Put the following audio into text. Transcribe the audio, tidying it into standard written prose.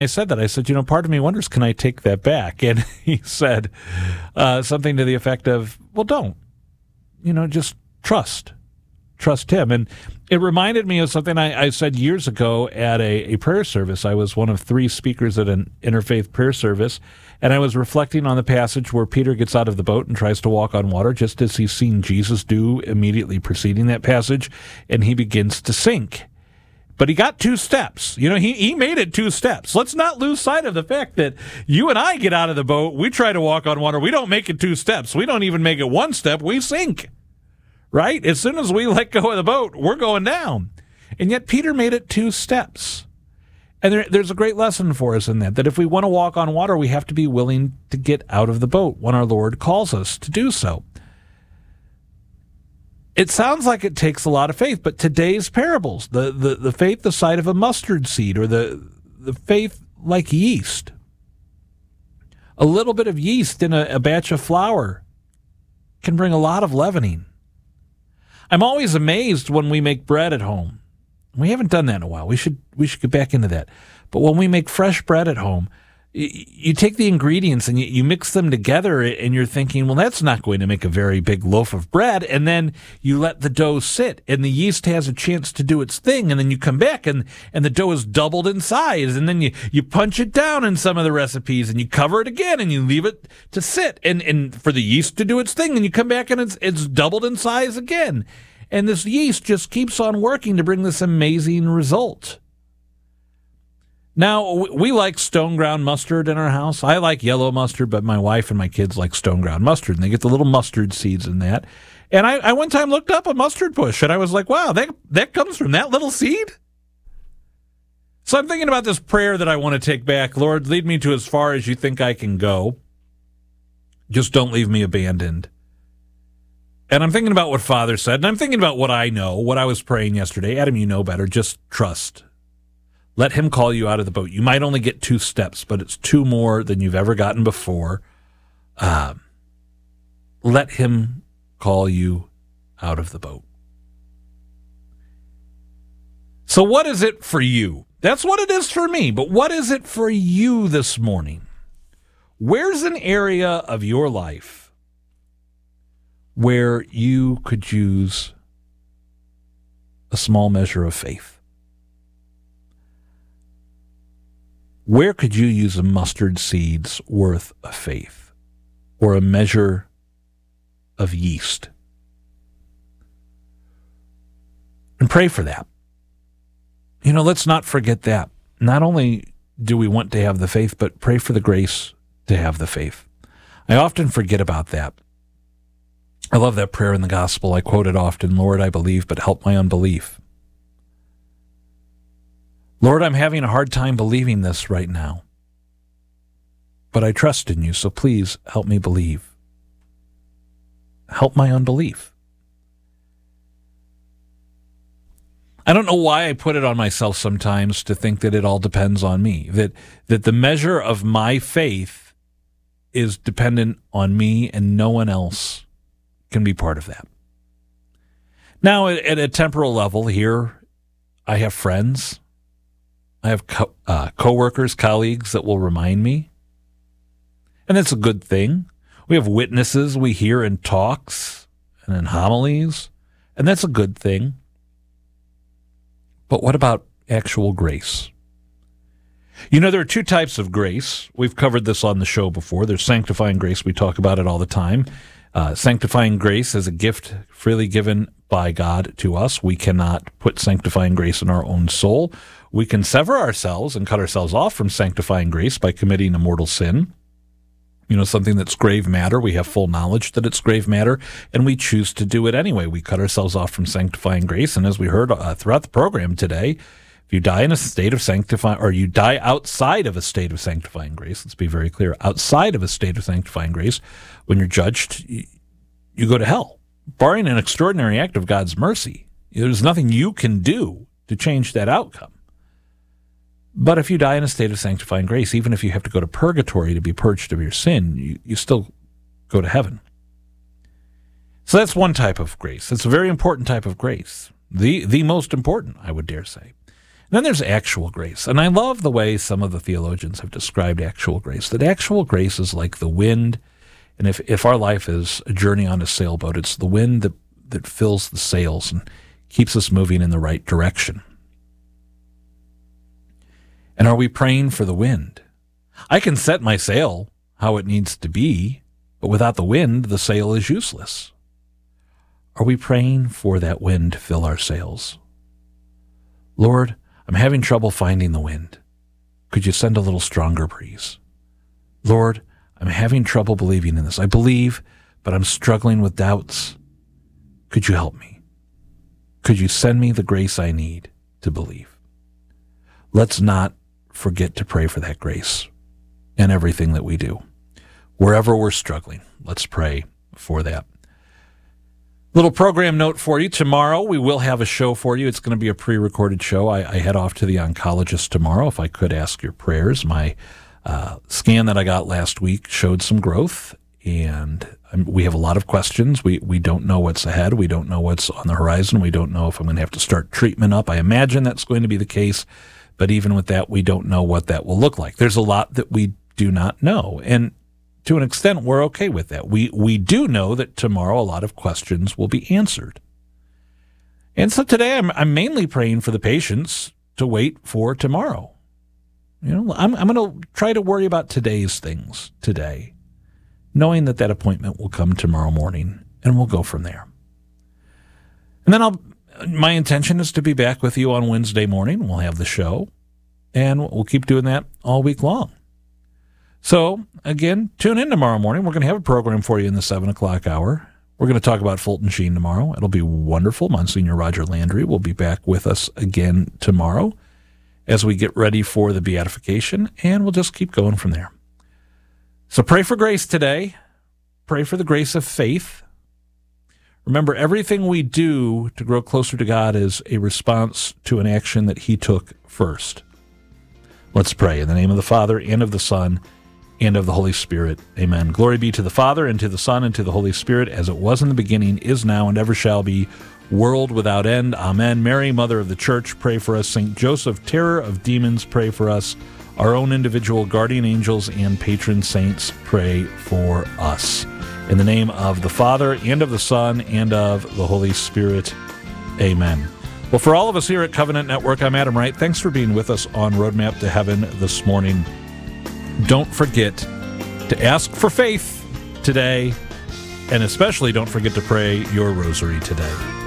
I said that. I said, part of me wonders, can I take that back? And he said something to the effect of, well, don't. Just trust. Trust him. And it reminded me of something I said years ago at a prayer service. I was one of 3 speakers at an interfaith prayer service, and I was reflecting on the passage where Peter gets out of the boat and tries to walk on water, just as he's seen Jesus do immediately preceding that passage, and he begins to sink. But he got 2 steps. He made it 2 steps. Let's not lose sight of the fact that you and I get out of the boat, we try to walk on water, we don't make it 2 steps. We don't even make it 1 step, we sink. Right? As soon as we let go of the boat, we're going down. And yet Peter made it 2 steps. And there's a great lesson for us in that if we want to walk on water, we have to be willing to get out of the boat when our Lord calls us to do so. It sounds like it takes a lot of faith, but today's parables, the faith the size of a mustard seed, or the faith like yeast, a little bit of yeast in a batch of flour can bring a lot of leavening. I'm always amazed when we make bread at home. We haven't done that in a while. We should get back into that. But when we make fresh bread at home, you take the ingredients and you mix them together, and you're thinking, well, that's not going to make a very big loaf of bread. And then you let the dough sit, and the yeast has a chance to do its thing. And then you come back, and the dough is doubled in size. And then you punch it down in some of the recipes, and you cover it again, and you leave it to sit, and for the yeast to do its thing. And you come back, and it's doubled in size again. And this yeast just keeps on working to bring this amazing result. Now, we like stone ground mustard in our house. I like yellow mustard, but my wife and my kids like stone ground mustard, and they get the little mustard seeds in that. And I one time looked up a mustard bush, and I was like, wow, that comes from that little seed? So I'm thinking about this prayer that I want to take back. Lord, lead me to as far as you think I can go. Just don't leave me abandoned. And I'm thinking about what Father said, and I'm thinking about what I know, what I was praying yesterday. Adam, you know better. Just trust. Let him call you out of the boat. You might only get 2 steps, but it's 2 more than you've ever gotten before. Let him call you out of the boat. So what is it for you? That's what it is for me, but what is it for you this morning? Where's an area of your life where you could use a small measure of faith? Where could you use a mustard seed's worth of faith, or a measure of yeast? And pray for that. Let's not forget that. Not only do we want to have the faith, but pray for the grace to have the faith. I often forget about that. I love that prayer in the gospel. I quote it often, Lord, I believe, but help my unbelief. Lord, I'm having a hard time believing this right now, but I trust in you, so please help me believe. Help my unbelief. I don't know why I put it on myself sometimes to think that it all depends on me, that the measure of my faith is dependent on me and no one else can be part of that. Now, at a temporal level here, I have friends. I have co-workers, colleagues that will remind me. And that's a good thing. We have witnesses we hear in talks and in homilies, and that's a good thing. But what about actual grace? There are 2 types of grace. We've covered this on the show before. There's sanctifying grace. We talk about it all the time. Sanctifying grace is a gift freely given by God to us. We cannot put sanctifying grace in our own soul. We can sever ourselves and cut ourselves off from sanctifying grace by committing a mortal sin. Something that's grave matter. We have full knowledge that it's grave matter, and we choose to do it anyway. We cut ourselves off from sanctifying grace, and as we heard throughout the program today, if you die in a state of sanctifying, or you die outside of a state of sanctifying grace, let's be very clear, outside of a state of sanctifying grace, when you're judged, you go to hell, barring an extraordinary act of God's mercy. There's nothing you can do to change that outcome. But if you die in a state of sanctifying grace, even if you have to go to purgatory to be purged of your sin, you still go to heaven. So that's one type of grace. It's a very important type of grace. The most important, I would dare say. Then there's actual grace. And I love the way some of the theologians have described actual grace, that actual grace is like the wind. And if our life is a journey on a sailboat, it's the wind that fills the sails and keeps us moving in the right direction. And are we praying for the wind? I can set my sail how it needs to be, but without the wind, the sail is useless. Are we praying for that wind to fill our sails? Lord, I'm having trouble finding the wind. Could you send a little stronger breeze? Lord, I'm having trouble believing in this. I believe, but I'm struggling with doubts. Could you help me? Could you send me the grace I need to believe? Let's not forget to pray for that grace in everything that we do. Wherever we're struggling, let's pray for that. Little program note for you. Tomorrow we will have a show for you. It's going to be a pre-recorded show. I head off to the oncologist tomorrow. If I could ask your prayers. My scan that I got last week showed some growth, and we have a lot of questions. We don't know what's ahead. We don't know what's on the horizon. We don't know if I'm going to have to start treatment up. I imagine that's going to be the case, but even with that, we don't know what that will look like. There's a lot that we do not know, and to an extent, we're okay with that. We do know that tomorrow a lot of questions will be answered. And so today I'm mainly praying for the patients to wait for tomorrow. I'm going to try to worry about today's things today, knowing that appointment will come tomorrow morning, and we'll go from there. And then my intention is to be back with you on Wednesday morning. We'll have the show, and we'll keep doing that all week long. So, again, tune in tomorrow morning. We're going to have a program for you in the 7 o'clock hour. We're going to talk about Fulton Sheen tomorrow. It'll be wonderful. Monsignor Roger Landry will be back with us again tomorrow as we get ready for the beatification, and we'll just keep going from there. So pray for grace today. Pray for the grace of faith. Remember, everything we do to grow closer to God is a response to an action that He took first. Let's pray. In the name of the Father, and of the Son, and of the Holy Spirit. Amen. Glory be to the Father, and to the Son, and to the Holy Spirit, as it was in the beginning, is now, and ever shall be, world without end. Amen. Mary, Mother of the Church, pray for us. St. Joseph, terror of demons, pray for us. Our own individual guardian angels and patron saints, pray for us. In the name of the Father, and of the Son, and of the Holy Spirit. Amen. Well, for all of us here at Covenant Network, I'm Adam Wright. Thanks for being with us on Roadmap to Heaven this morning. Don't forget to ask for faith today, and especially don't forget to pray your rosary today.